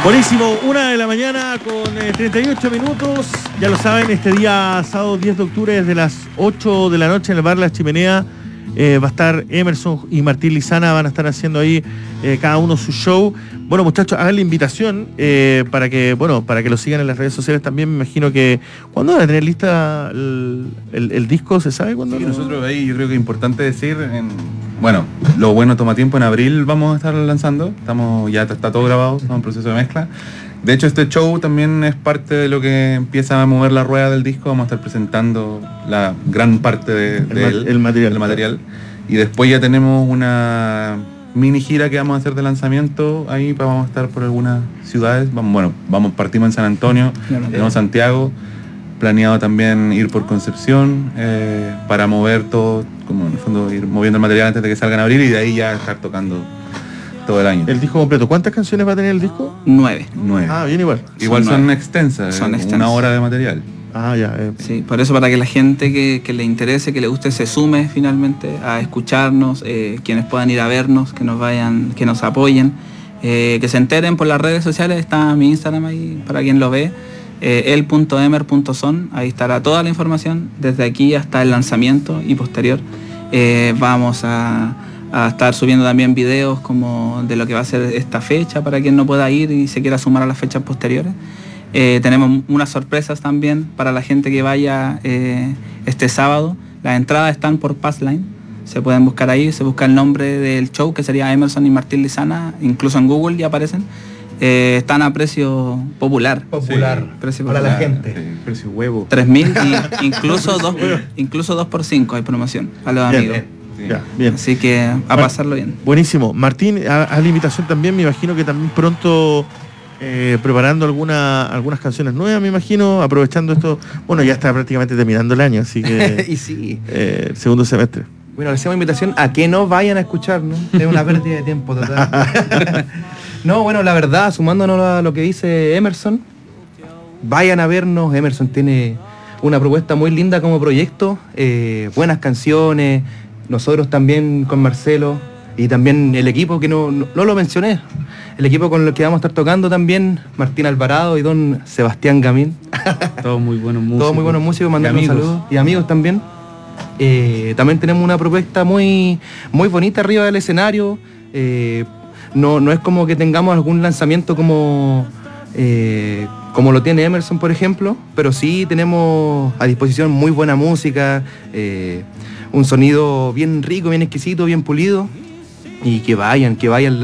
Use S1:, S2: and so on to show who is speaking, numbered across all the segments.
S1: Buenísimo, 1:00 con 38 minutos. Ya lo saben, este día sábado 10 de octubre desde las 8 de la noche en el bar La Chimenea va a estar Emerson y Martín Lizana, van a estar haciendo ahí cada uno su show. Bueno, muchachos, hagan la invitación para que lo sigan en las redes sociales también. Me imagino que ¿cuándo van a tener lista el disco? ¿Se sabe cuándo?
S2: Sí, nosotros ahí yo creo que es importante decir, lo bueno toma tiempo, en abril vamos a estar lanzando, ya está todo grabado, estamos en proceso de mezcla. De hecho, este show también es parte de lo que empieza a mover la rueda del disco. Vamos a estar presentando la gran parte del material. Y después ya tenemos una mini gira que vamos a hacer de lanzamiento. Ahí vamos a estar por algunas ciudades. Partimos en San Antonio, tenemos Santiago. Planeado también ir por Concepción para mover todo, como en el fondo ir moviendo el material antes de que salga en abril y de ahí ya estar tocando todo el año.
S1: El disco completo, ¿cuántas canciones va a tener el disco?
S3: 9.
S1: Ah, bien igual.
S2: Igual son extensas, una hora de material.
S1: Ah, ya.
S3: Sí, por eso para que la gente que le interese, que le guste, se sume finalmente a escucharnos, quienes puedan ir a vernos, que nos apoyen, que se enteren por las redes sociales. Está mi Instagram ahí para quien lo ve, el.emer.son, ahí estará toda la información desde aquí hasta el lanzamiento y posterior. Vamos a estar subiendo también videos como de lo que va a ser esta fecha para quien no pueda ir y se quiera sumar a las fechas posteriores. Tenemos unas sorpresas también para la gente que vaya este sábado. Las entradas están por Passline, se pueden buscar ahí, se busca el nombre del show, que sería Emerson y Martín Lizana, incluso en Google ya aparecen. Están a precio popular.
S4: Sí,
S3: precio
S4: para
S3: popular.
S4: la gente.
S1: Sí, precio huevo.
S3: 3.000 y incluso 2x5 hay promoción a los amigos.
S1: Bien. Ya, bien.
S3: Así que a pasarlo bien.
S1: Buenísimo. Martín, haz la invitación también, me imagino que también pronto preparando algunas canciones nuevas, me imagino, aprovechando esto. Bueno, ya está prácticamente terminando el año, así que
S4: Y sí.
S1: el segundo semestre.
S4: Bueno, le hacemos invitación a que no vayan a escuchar, ¿no? Es una pérdida de tiempo total. No, bueno, la verdad, sumándonos a lo que dice Emerson, vayan a vernos. Emerson tiene una propuesta muy linda como proyecto, buenas canciones. Nosotros también con Marcelo y también el equipo que no lo mencioné, el equipo con el que vamos a estar tocando también, Martín Alvarado y don Sebastián Gamín.
S2: Todos muy buenos músicos.
S4: Todos muy buenos músicos, mandando un saludo. Y amigos también. También tenemos una propuesta muy, muy bonita arriba del escenario. No es como que tengamos algún lanzamiento como lo tiene Emerson, por ejemplo, pero sí tenemos a disposición muy buena música, un sonido bien rico, bien exquisito, bien pulido, y que vayan,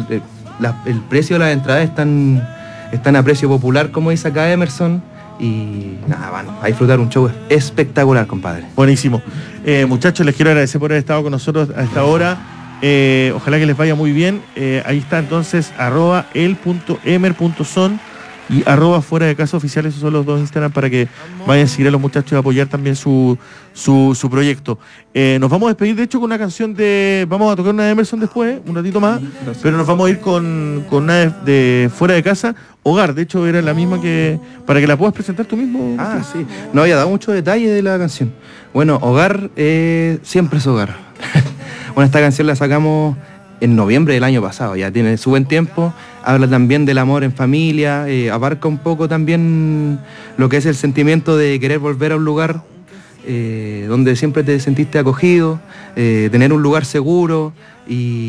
S4: el precio de las entradas están a precio popular, como dice acá Emerson, y nada, van a disfrutar un show espectacular, compadre.
S1: Buenísimo. Muchachos, les quiero agradecer por haber estado con nosotros a esta hora. Ojalá que les vaya muy bien. Ahí está entonces @el.emer.son y @fuera de casa oficial. Esos son los dos Instagram para que vayan a seguir a los muchachos y apoyar también su proyecto. Nos vamos a despedir de hecho con una canción vamos a tocar una de Emerson después, un ratito más, pero nos vamos a ir con una de Fuera de Casa, Hogar. De hecho era la misma para que la puedas presentar tú mismo.
S4: Ah, sí. No había dado mucho detalle de la canción. Bueno, Hogar siempre es hogar. Bueno, esta canción la sacamos en noviembre del año pasado, ya tiene su buen tiempo, habla también del amor en familia, abarca un poco también lo que es el sentimiento de querer volver a un lugar donde siempre te sentiste acogido, tener un lugar seguro y